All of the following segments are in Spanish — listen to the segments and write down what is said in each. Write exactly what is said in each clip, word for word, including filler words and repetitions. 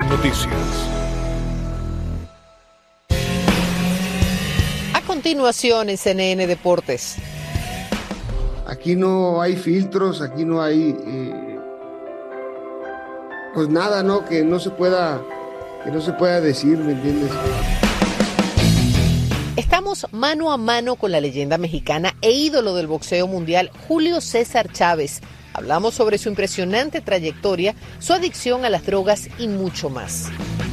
Noticias. A continuación en C N N Deportes. Aquí no hay filtros, aquí no hay, eh, pues nada, ¿no? Que no se pueda, que no se pueda decir, ¿me entiendes? Estamos mano a mano con la leyenda mexicana e ídolo del boxeo mundial, Julio César Chávez. Hablamos sobre su impresionante trayectoria, su adicción a las drogas y mucho más.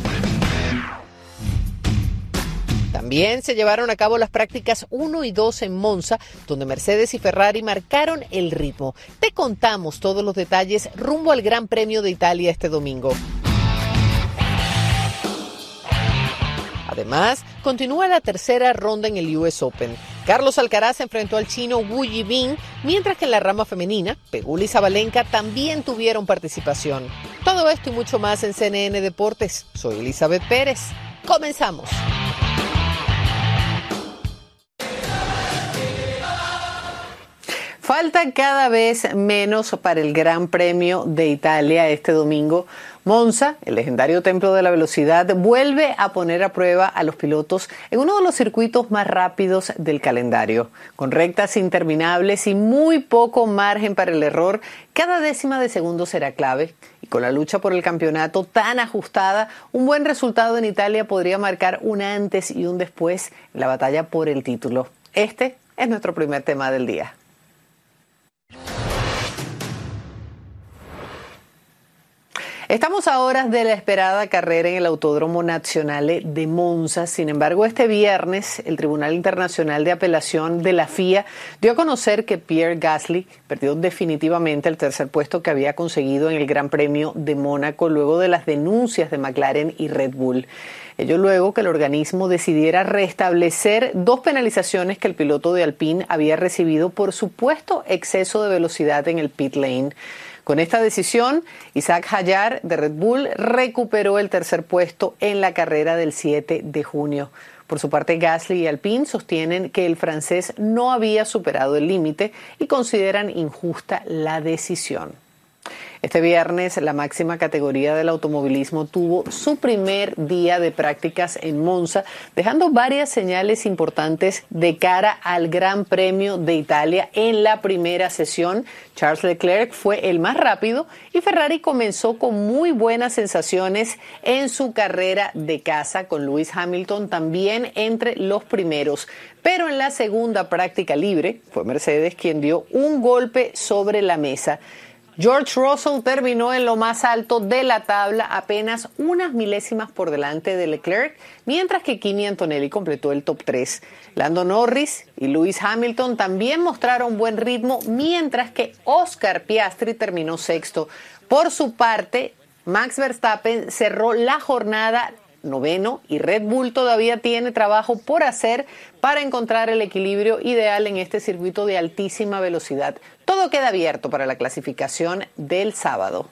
También se llevaron a cabo las prácticas uno y dos en Monza, donde Mercedes y Ferrari marcaron el ritmo. Te contamos todos los detalles rumbo al Gran Premio de Italia este domingo. Además, continúa la tercera ronda en el U S Open. Carlos Alcaraz enfrentó al chino Wu Yibing, mientras que en la rama femenina, Pegula y Sabalenka también tuvieron participación. Todo esto y mucho más en C N N Deportes. Soy Elizabeth Pérez. Comenzamos. Falta cada vez menos para el Gran Premio de Italia este domingo. Monza, el legendario templo de la velocidad, vuelve a poner a prueba a los pilotos en uno de los circuitos más rápidos del calendario. Con rectas interminables y muy poco margen para el error, cada décima de segundo será clave. Y con la lucha por el campeonato tan ajustada, un buen resultado en Italia podría marcar un antes y un después en la batalla por el título. Este es nuestro primer tema del día. Estamos a horas de la esperada carrera en el Autódromo Nazionale de Monza. Sin embargo, este viernes, el Tribunal Internacional de Apelación de la F I A dio a conocer que Pierre Gasly perdió definitivamente el tercer puesto que había conseguido en el Gran Premio de Mónaco luego de las denuncias de McLaren y Red Bull. Ello luego que el organismo decidiera restablecer dos penalizaciones que el piloto de Alpine había recibido por supuesto exceso de velocidad en el pit lane. Con esta decisión, Isaac Hadjar de Red Bull recuperó el tercer puesto en la carrera del siete de junio. Por su parte, Gasly y Alpine sostienen que el francés no había superado el límite y consideran injusta la decisión. Este viernes, la máxima categoría del automovilismo tuvo su primer día de prácticas en Monza, dejando varias señales importantes de cara al Gran Premio de Italia. En la primera sesión, Charles Leclerc fue el más rápido y Ferrari comenzó con muy buenas sensaciones en su carrera de casa, con Lewis Hamilton también entre los primeros. Pero en la segunda práctica libre, fue Mercedes quien dio un golpe sobre la mesa. George Russell terminó en lo más alto de la tabla, apenas unas milésimas por delante de Leclerc, mientras que Kimi Antonelli completó el top tres. Lando Norris y Lewis Hamilton también mostraron buen ritmo, mientras que Oscar Piastri terminó sexto. Por su parte, Max Verstappen cerró la jornada noveno y Red Bull todavía tiene trabajo por hacer para encontrar el equilibrio ideal en este circuito de altísima velocidad. Todo queda abierto para la clasificación del sábado.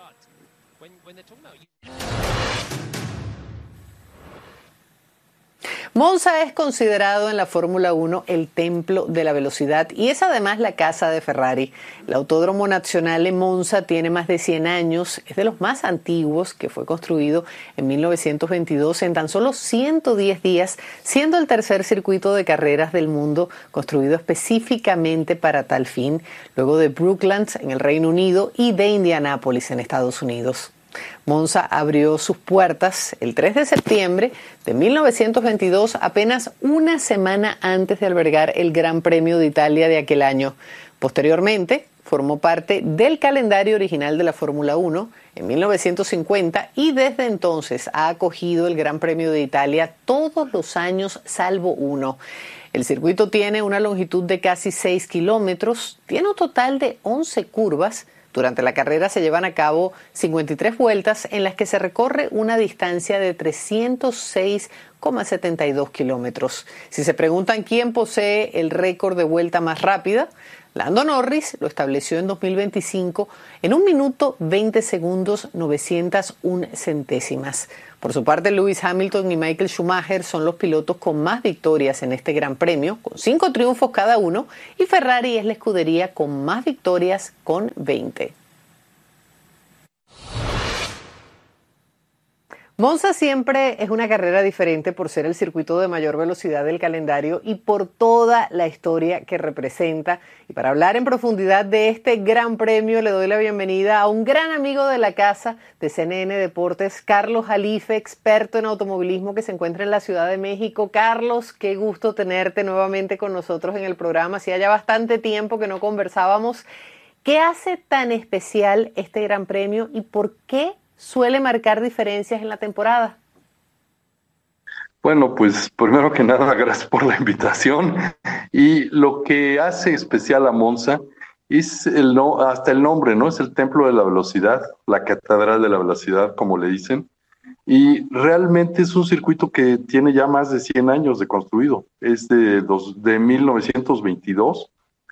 Monza es considerado en la Fórmula uno el templo de la velocidad y es además la casa de Ferrari. El Autódromo Nazionale Monza tiene más de cien años, es de los más antiguos, que fue construido en mil novecientos veintidós en tan solo ciento diez días, siendo el tercer circuito de carreras del mundo construido específicamente para tal fin, luego de Brooklands en el Reino Unido y de Indianápolis en Estados Unidos. Monza abrió sus puertas el tres de septiembre de mil novecientos veintidós, apenas una semana antes de albergar el Gran Premio de Italia de aquel año. Posteriormente, formó parte del calendario original de la Fórmula uno en mil novecientos cincuenta y desde entonces ha acogido el Gran Premio de Italia todos los años salvo uno. El circuito tiene una longitud de casi seis kilómetros, tiene un total de once curvas. Durante la carrera se llevan a cabo cincuenta y tres vueltas en las que se recorre una distancia de trescientos seis coma setenta y dos kilómetros. Si se preguntan quién posee el récord de vuelta más rápida, Lando Norris lo estableció en dos mil veinticinco en un minuto veinte segundos novecientos una centésimas. Por su parte, Lewis Hamilton y Michael Schumacher son los pilotos con más victorias en este Gran Premio, con cinco triunfos cada uno, y Ferrari es la escudería con más victorias, con veinte. Monza siempre es una carrera diferente por ser el circuito de mayor velocidad del calendario y por toda la historia que representa. Y para hablar en profundidad de este gran premio, le doy la bienvenida a un gran amigo de la casa de C N N Deportes, Carlos Jalife, experto en automovilismo que se encuentra en la Ciudad de México. Carlos, qué gusto tenerte nuevamente con nosotros en el programa. Hacía ya bastante tiempo que no conversábamos. ¿Qué hace tan especial este gran premio y por qué suele marcar diferencias en la temporada? Bueno, pues primero que nada, gracias por la invitación. Y lo que hace especial a Monza es el no, hasta el nombre, ¿no? Es el templo de la velocidad, la catedral de la velocidad, como le dicen. Y realmente es un circuito que tiene ya más de cien años de construido. Es de, dos, de mil novecientos veintidós.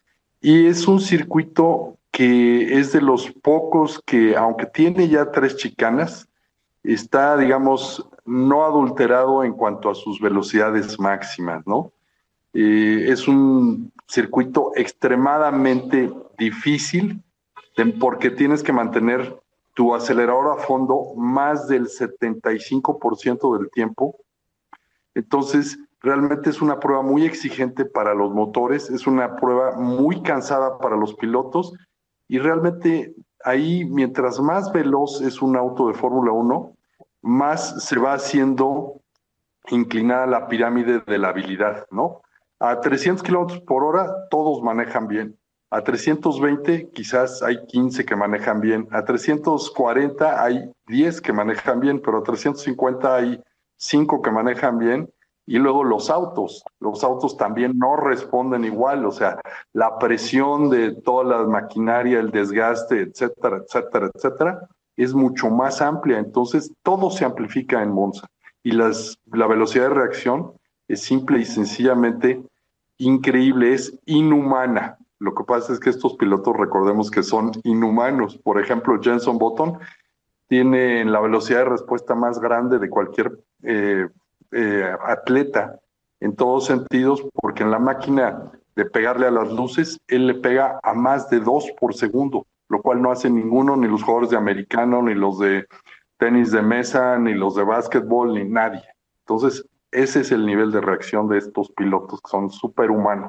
Y es un circuito que es de los pocos que, aunque tiene ya tres chicanas, está, digamos, no adulterado en cuanto a sus velocidades máximas, ¿no? Eh, es un circuito extremadamente difícil de, porque tienes que mantener tu acelerador a fondo más del setenta y cinco por ciento del tiempo. Entonces, realmente es una prueba muy exigente para los motores, es una prueba muy cansada para los pilotos y realmente ahí, mientras más veloz es un auto de Fórmula uno, más se va haciendo inclinada la pirámide de la habilidad, ¿no? A trescientos kilómetros por hora todos manejan bien. A trescientos veinte quizás hay quince que manejan bien. A trescientos cuarenta hay diez que manejan bien, pero a trescientos cincuenta hay cinco que manejan bien. Y luego los autos, los autos también no responden igual, o sea, la presión de toda la maquinaria, el desgaste, etcétera, etcétera, etcétera, es mucho más amplia, entonces todo se amplifica en Monza y las, la velocidad de reacción es simple y sencillamente increíble, es inhumana. Lo que pasa es que estos pilotos, recordemos que son inhumanos. Por ejemplo, Jenson Button tiene la velocidad de respuesta más grande de cualquier eh, eh, atleta en todos sentidos, porque en la máquina de pegarle a las luces, él le pega a más de dos por segundo, lo cual no hace ninguno, ni los jugadores de americano, ni los de tenis de mesa, ni los de básquetbol, ni nadie. Entonces, ese es el nivel de reacción de estos pilotos, que son superhumanos.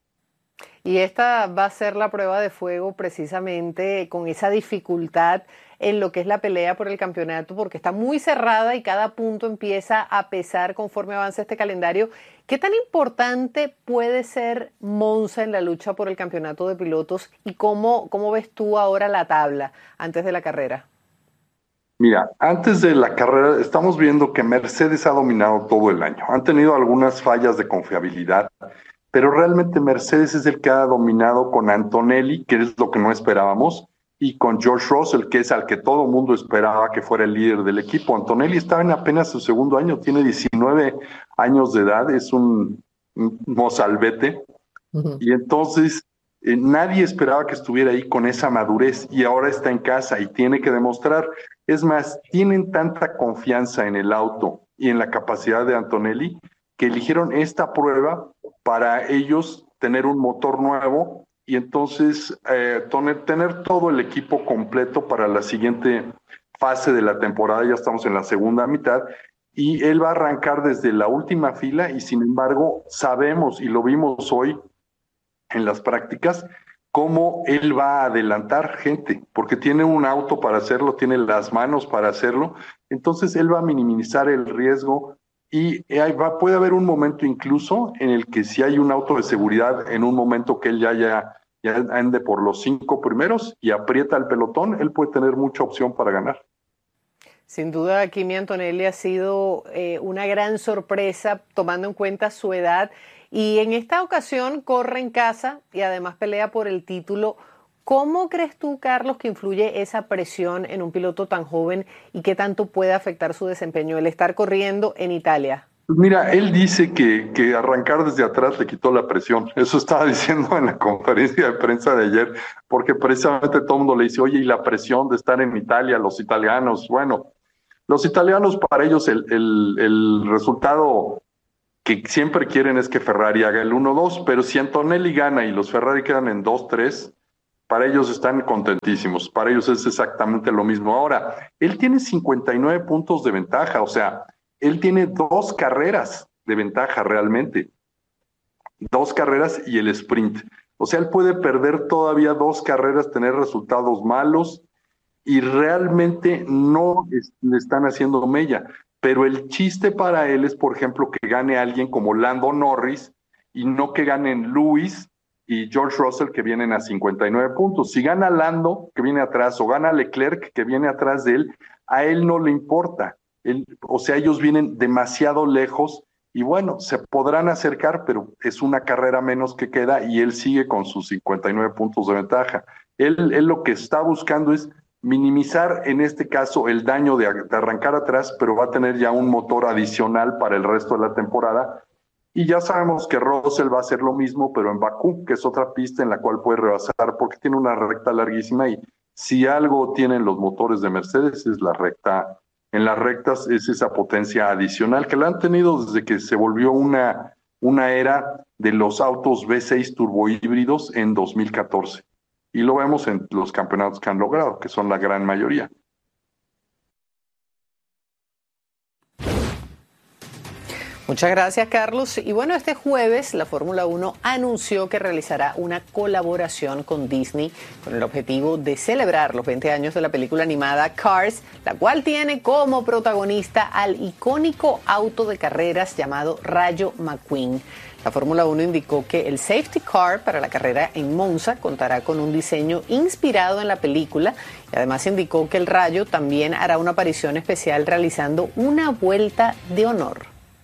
Y esta va a ser la prueba de fuego precisamente con esa dificultad en lo que es la pelea por el campeonato, porque está muy cerrada y cada punto empieza a pesar conforme avanza este calendario. ¿Qué tan importante puede ser Monza en la lucha por el campeonato de pilotos y cómo, cómo ves tú ahora la tabla antes de la carrera? Mira, antes de la carrera estamos viendo que Mercedes ha dominado todo el año. Han tenido algunas fallas de confiabilidad, pero realmente Mercedes es el que ha dominado con Antonelli, que es lo que no esperábamos, y con George Russell, que es al que todo el mundo esperaba que fuera el líder del equipo. Antonelli estaba en apenas su segundo año, tiene diecinueve años de edad, es un, un mozalbete, uh-huh. Y entonces eh, nadie esperaba que estuviera ahí con esa madurez, y ahora está en casa y tiene que demostrar. Es más, tienen tanta confianza en el auto y en la capacidad de Antonelli que eligieron esta prueba para ellos tener un motor nuevo y entonces eh, tener, tener todo el equipo completo para la siguiente fase de la temporada. Ya estamos en la segunda mitad y él va a arrancar desde la última fila y sin embargo sabemos y lo vimos hoy en las prácticas cómo él va a adelantar gente, porque tiene un auto para hacerlo, tiene las manos para hacerlo, entonces él va a minimizar el riesgo y va, puede haber un momento incluso en el que si hay un auto de seguridad, en un momento que él ya, ya, ya ande por los cinco primeros y aprieta el pelotón, él puede tener mucha opción para ganar. Sin duda, Kimi Antonelli ha sido eh, una gran sorpresa tomando en cuenta su edad y en esta ocasión corre en casa y además pelea por el título. ¿Cómo crees tú, Carlos, que influye esa presión en un piloto tan joven y qué tanto puede afectar su desempeño el estar corriendo en Italia? Mira, él dice que, que arrancar desde atrás le quitó la presión. Eso estaba diciendo en la conferencia de prensa de ayer, porque precisamente todo el mundo le dice, oye, y la presión de estar en Italia, los italianos, bueno, los italianos para ellos el, el, el resultado que siempre quieren es que Ferrari haga el uno dos, pero si Antonelli gana y los Ferrari quedan en dos tres, Para ellos están contentísimos, para ellos es exactamente lo mismo. Ahora, él tiene cincuenta y nueve puntos de ventaja, o sea, él tiene dos carreras de ventaja realmente, dos carreras y el sprint. O sea, él puede perder todavía dos carreras, tener resultados malos y realmente no es, le están haciendo mella. Pero el chiste para él es, por ejemplo, que gane alguien como Lando Norris y no que ganen Lewis y George Russell, que vienen a cincuenta y nueve puntos. Si gana Lando, que viene atrás, o gana Leclerc, que viene atrás de él, a él no le importa. Él, o sea, ellos vienen demasiado lejos y bueno, se podrán acercar, pero es una carrera menos que queda y él sigue con sus cincuenta y nueve puntos de ventaja. Él, él lo que está buscando es minimizar, en este caso, el daño de, de arrancar atrás, pero va a tener ya un motor adicional para el resto de la temporada. Y ya sabemos que Russell va a hacer lo mismo, pero en Bakú, que es otra pista en la cual puede rebasar, porque tiene una recta larguísima y si algo tienen los motores de Mercedes es la recta, en las rectas es esa potencia adicional que la han tenido desde que se volvió una, una era de los autos V seis turbohíbridos en dos mil catorce. Y lo vemos en los campeonatos que han logrado, que son la gran mayoría. Muchas gracias, Carlos. Y bueno, este jueves la Fórmula uno anunció que realizará una colaboración con Disney con el objetivo de celebrar los veinte años de la película animada Cars, la cual tiene como protagonista al icónico auto de carreras llamado Rayo McQueen. La Fórmula uno indicó que el safety car para la carrera en Monza contará con un diseño inspirado en la película y además indicó que el Rayo también hará una aparición especial realizando una vuelta de honor.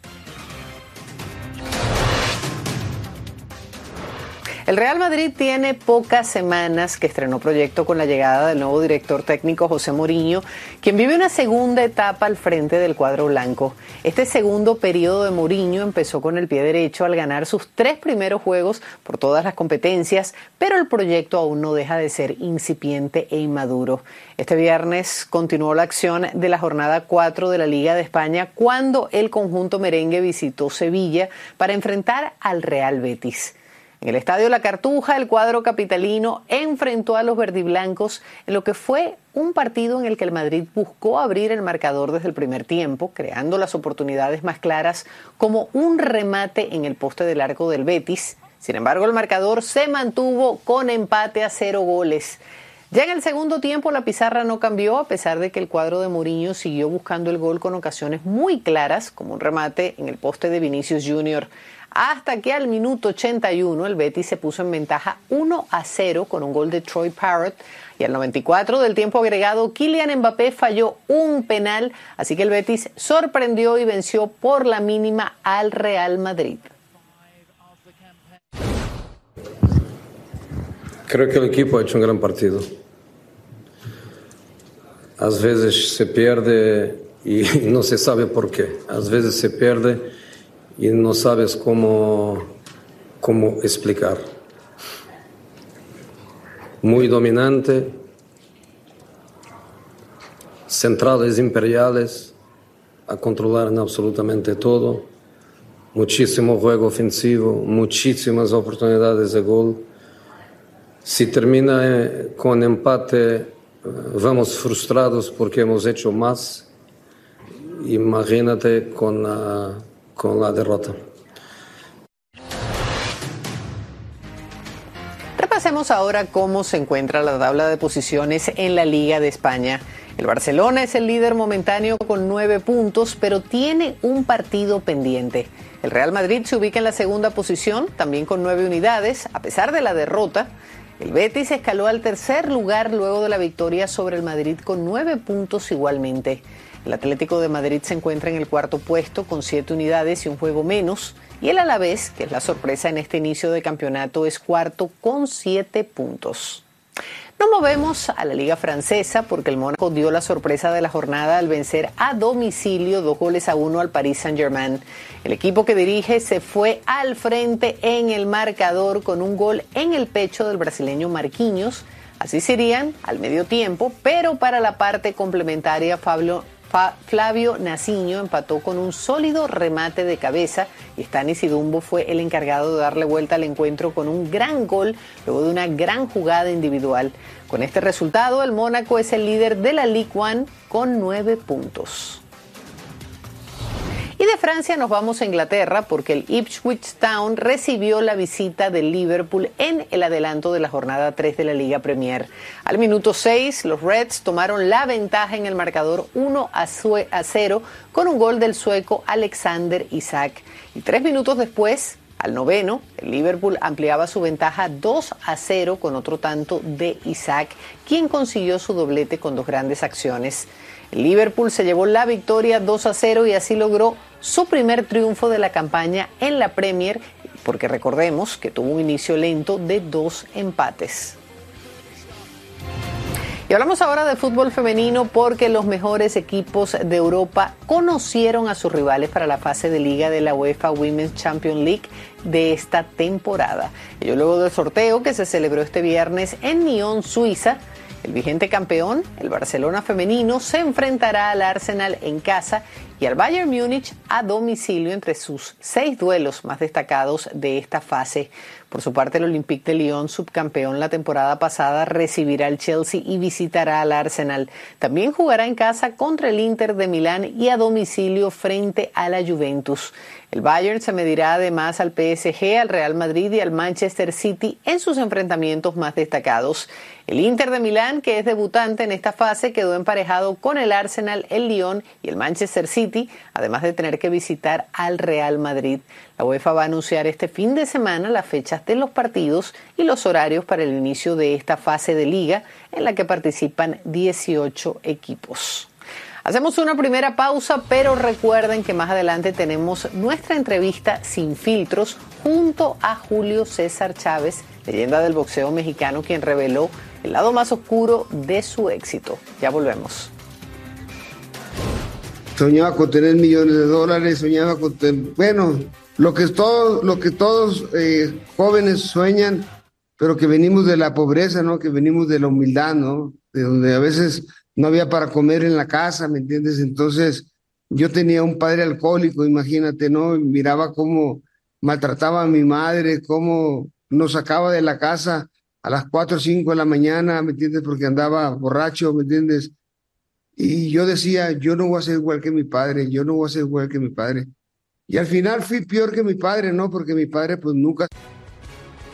El Real Madrid tiene pocas semanas que estrenó proyecto con la llegada del nuevo director técnico José Mourinho, quien vive una segunda etapa al frente del cuadro blanco. Este segundo periodo de Mourinho empezó con el pie derecho al ganar sus tres primeros juegos por todas las competencias, pero el proyecto aún no deja de ser incipiente e inmaduro. Este viernes continuó la acción de la jornada cuatro de la Liga de España cuando el conjunto merengue visitó Sevilla para enfrentar al Real Betis. En el Estadio La Cartuja, el cuadro capitalino enfrentó a los verdiblancos en lo que fue un partido en el que el Madrid buscó abrir el marcador desde el primer tiempo, creando las oportunidades más claras como un remate en el poste del arco del Betis. Sin embargo, el marcador se mantuvo con empate a cero goles. Ya en el segundo tiempo la pizarra no cambió, a pesar de que el cuadro de Mourinho siguió buscando el gol con ocasiones muy claras, como un remate en el poste de Vinicius Junior Hasta que al minuto ochenta y uno el Betis se puso en ventaja uno a cero con un gol de Troy Parrott y al noventa y cuatro del tiempo agregado Kylian Mbappé falló un penal, así que el Betis sorprendió y venció por la mínima al Real Madrid. Creo que el equipo ha hecho un gran partido. A veces se pierde y no se sabe por qué. A veces se pierde y no sabes cómo, cómo explicar. Muy dominante, centrales imperiales, a controlar en absolutamente todo, muchísimo juego ofensivo, muchísimas oportunidades de gol. Si termina con empate, vamos frustrados porque hemos hecho más. Imagínate con la, con la derrota. Repasemos ahora cómo se encuentra la tabla de posiciones en la Liga de España. El Barcelona es el líder momentáneo con nueve puntos, pero tiene un partido pendiente. El Real Madrid se ubica en la segunda posición, también con nueve unidades, a pesar de la derrota. El Betis escaló al tercer lugar luego de la victoria sobre el Madrid con nueve puntos igualmente. El Atlético de Madrid se encuentra en el cuarto puesto con siete unidades y un juego menos. Y el Alavés, que es la sorpresa en este inicio de campeonato, es cuarto con siete puntos. Nos movemos a la Liga Francesa porque el Mónaco dio la sorpresa de la jornada al vencer a domicilio dos goles a uno al Paris Saint-Germain. El equipo que dirige se fue al frente en el marcador con un gol en el pecho del brasileño Marquinhos. Así serían al medio tiempo, pero para la parte complementaria Pablo, Fa- Flavio Naciño empató con un sólido remate de cabeza y Stanis Dumbo fue el encargado de darle vuelta al encuentro con un gran gol luego de una gran jugada individual. Con este resultado, el Mónaco es el líder de la Ligue uno con nueve puntos. Y de Francia nos vamos a Inglaterra porque el Ipswich Town recibió la visita del Liverpool en el adelanto de la jornada tres de la Liga Premier. Al minuto seis, los Reds tomaron la ventaja en el marcador uno a cero con un gol del sueco Alexander Isak. Y tres minutos después, al noveno, el Liverpool ampliaba su ventaja dos a cero con otro tanto de Isak, quien consiguió su doblete con dos grandes acciones. El Liverpool se llevó la victoria dos a cero y así logró su primer triunfo de la campaña en la Premier, porque recordemos que tuvo un inicio lento de dos empates. Y hablamos ahora de fútbol femenino porque los mejores equipos de Europa conocieron a sus rivales para la fase de liga de la UEFA Women's Champions League de esta temporada. Ello luego del sorteo que se celebró este viernes en Nyon, Suiza. El vigente campeón, el Barcelona femenino, se enfrentará al Arsenal en casa y al Bayern Múnich a domicilio entre sus seis duelos más destacados de esta fase. Por su parte, el Olympique de Lyon, subcampeón la temporada pasada, recibirá al Chelsea y visitará al Arsenal. También jugará en casa contra el Inter de Milán y a domicilio frente a la Juventus. El Bayern se medirá además al P S G, al Real Madrid y al Manchester City en sus enfrentamientos más destacados. El Inter de Milán, que es debutante en esta fase, quedó emparejado con el Arsenal, el Lyon y el Manchester City, además de tener que visitar al Real Madrid. La UEFA va a anunciar este fin de semana las fechas de los partidos y los horarios para el inicio de esta fase de liga, en la que participan dieciocho equipos. Hacemos una primera pausa, pero recuerden que más adelante tenemos nuestra entrevista sin filtros junto a Julio César Chávez, leyenda del boxeo mexicano, quien reveló el lado más oscuro de su éxito. Ya volvemos. Soñaba con tener millones de dólares, soñaba con tener, bueno, lo que todos, lo que todos eh, jóvenes sueñan, pero que venimos de la pobreza, ¿no? Que venimos de la humildad, ¿no? De donde a veces no había para comer en la casa, ¿me entiendes? Entonces, yo tenía un padre alcohólico, imagínate, ¿no? Miraba cómo maltrataba a mi madre, cómo nos sacaba de la casa a las cuatro o cinco de la mañana, ¿me entiendes? Porque andaba borracho, ¿me entiendes? Y yo decía, yo no voy a ser igual que mi padre, yo no voy a ser igual que mi padre. Y al final fui peor que mi padre, ¿no? Porque mi padre pues nunca...